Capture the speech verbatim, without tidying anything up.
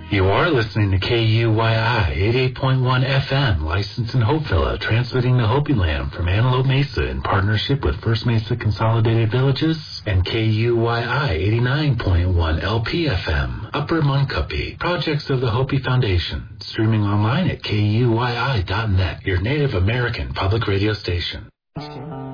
You are listening to K U Y I eighty-eight point one F M, licensed in Hopevilla, transmitting to Hopi Land from Antelope Mesa in partnership with First Mesa Consolidated Villages, and K U Y I eighty-nine point one L P F M, Upper Muncupi, projects of the Hopi Foundation, streaming online at K U Y I dot net, your Native American public radio station.